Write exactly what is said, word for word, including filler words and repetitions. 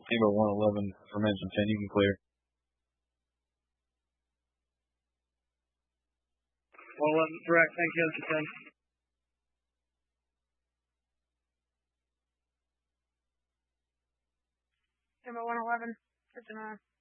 Evo one eleven, Dimension ten, you can clear. one eleven, direct, thank you, ten. Evo one eleven, Virginia.